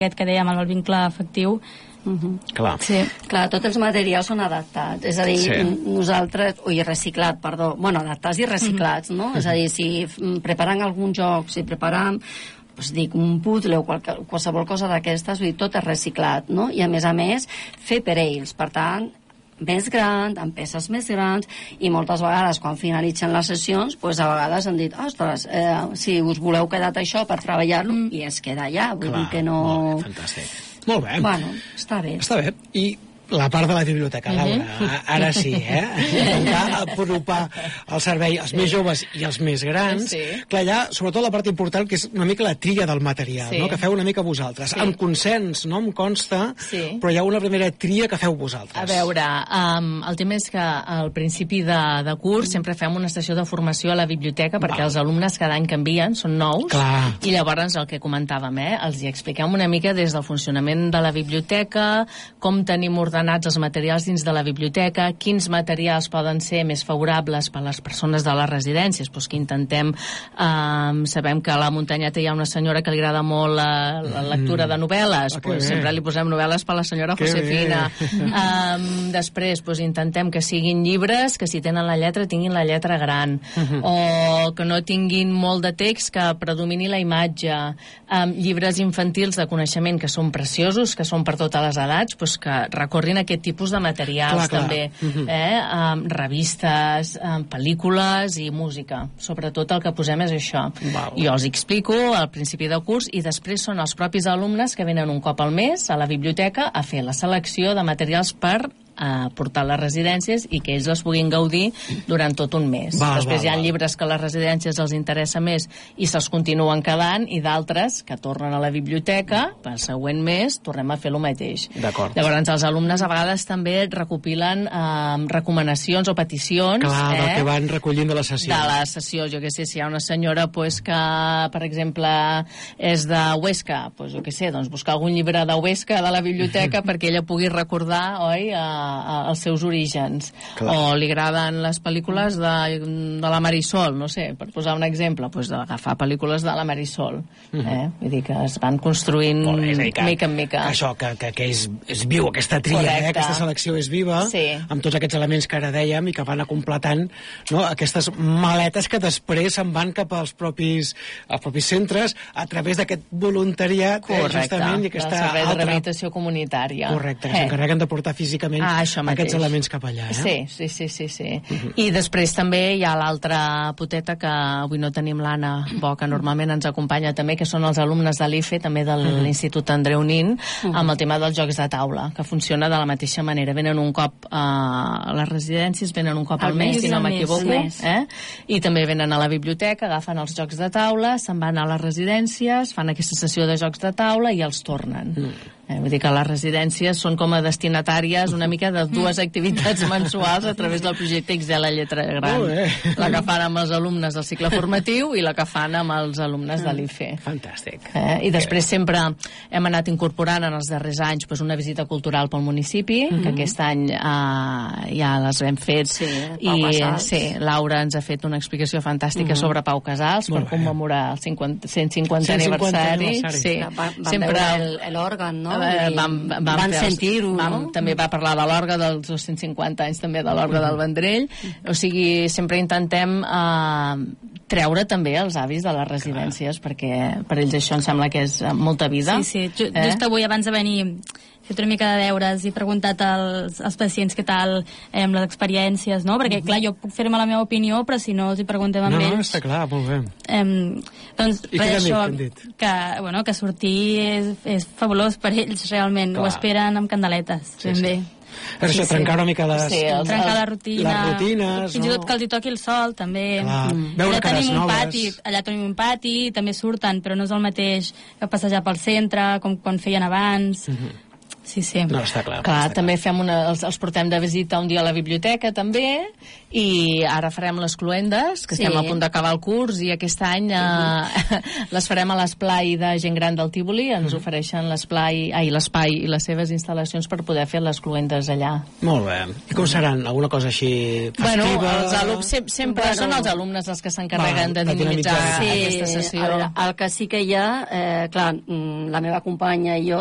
aquest que dèiem, el vincle afectiu. Clar. Sí. Clar, tots els materials són adaptats, és a dir, nosaltres, reciclat, perdó, bueno, adaptats i reciclats, no? És a dir, si preparant algun joc, si preparam un puzzle o qualsevol cosa d'aquestes, tot és reciclat, no? I a més, fer per ells, per tant, més gran, amb peces més grans, i moltes vegades, quan finalitzen les sessions, a vegades han dit, ostres, si us voleu quedar això per treballar-lo, i es queda allà, vull dir que no... Molt bé, fantàstic. Molt bé. Bueno, està bé. Està bé. I la part de la biblioteca, Laura, ara sí, intentar apropar el servei als més joves i als més grans. Clar, allà, sobretot la part important, que és una mica la tria del material, no? Que feu una mica vosaltres. Amb consens, no em consta, però hi ha una primera tria que feu vosaltres. A veure, el tema és que al principi de curs sempre fem una sessió de formació a la biblioteca perquè els alumnes cada any canvien, són nous, i llavors el que comentàvem, els hi expliquem una mica des del funcionament de la biblioteca, com tenim ordenats els materials dins de la biblioteca, quins materials poden ser més favorables per a les persones de les residències, que intentem, sabem que a la muntanyeta hi ha una senyora que li agrada molt la lectura de novel·les, sempre li posem novel·les per a la senyora Josefina. Després intentem que siguin llibres que si tenen la lletra tinguin la lletra gran, o que no tinguin molt de text, que predomini la imatge, llibres infantils de coneixement que són preciosos, que són per totes les edats, que recorrin aquest tipus de materials també, revistes, pel·lícules i música, sobretot el que posem és això. Jo els explico al principi del curs i després són els propis alumnes que venen un cop al mes a la biblioteca a fer la selecció de materials per portar a les residències i que ells les puguin gaudir durant tot un mes. Després hi ha llibres que a les residències els interessa més i se'ls continuen quedant, i d'altres que tornen a la biblioteca pel següent mes tornem a fer el mateix. Llavors els alumnes a vegades també recopilen recomanacions o peticions del que van recollint de la sessió. De la sessió, jo què sé, si hi ha una senyora que, per exemple, és de Huesca, jo què sé, buscar algun llibre de Huesca de la biblioteca perquè ella pugui recordar, oi, els seus orígens. O li agraden les pel·lícules de la Marisol, no sé, per posar un exemple, d'agafar pel·lícules de la Marisol. Vull dir que es van construint mica en mica. Això, que és viu, aquesta tria, aquesta selecció és viva, amb tots aquests elements que ara dèiem i que van completant aquestes maletes que després se'n van cap als propis centres a través d'aquest voluntariat, justament, i aquesta servei de rehabilitació comunitària. Correcte, que s'encarreguen de portar físicament aquests elements cap allà. Sí. I després també hi ha l'altra poteta, que avui no tenim l'Anna Bo, que normalment ens acompanya també, que són els alumnes de l'IFE, també de l'Institut Andreu Nin, amb el tema dels jocs de taula, que funciona de la mateixa manera. Venen un cop a les residències, venen un cop al mes, si no m'equivoco, i també venen a la biblioteca, agafen els jocs de taula, se'n van a les residències, fan aquesta sessió de jocs de taula i els tornen. Vull dir que les residències són com a destinatàries una mica de dues activitats mensuals a través del projecte XL Lletra Gran. La que fan amb els alumnes del cicle formatiu i la que fan amb els alumnes de l'IFE. Fantàstic. I després sempre hem anat incorporant en els darrers anys una visita cultural pel municipi, que aquest any ja les hem fet. I Laura ens ha fet una explicació fantàstica sobre Pau Casals per commemorar el 150 aniversari. Van veure l'òrgan, no? Van sentir-ho, no? També va parlar de l'orgue dels 250 anys també de l'orgue del Vendrell. O sigui, sempre intentem treure també els avis de les residències, perquè per ells això em sembla que és molta vida. Just avui, abans de venir, he fet una mica de deures i preguntat als pacients què tal les experiències, no? Perquè, clar, jo puc fer-me la meva opinió, però si no els hi preguntem amb ells... No, està clar, molt bé. Doncs res, això, que sortir és fabulós per ells, realment. Ho esperen amb candeletes, ben bé. Però això, trencar una mica trencar la rutina, les rutines, fins i tot que els hi toqui el sol, també. Veure cares noves. Allà tenim un pati, també surten, però no és el mateix que passejar pel centre, com quan feien abans. Sí, sí. No, està clar. També fem els portem de visita un dia a la biblioteca, també, i ara farem les cloendes, que estem a punt d'acabar el curs, i aquest any les farem a l'esplai de gent gran del Tívoli, ens ofereixen l'esplai i les seves instal·lacions per poder fer les cloendes allà. Molt bé. I com seran? Alguna cosa així festiva? Els alumnes, sempre són els alumnes els que s'encarreguen de dinamitzar aquesta sessió. A veure, el que sí que hi ha, clar, la meva companya i jo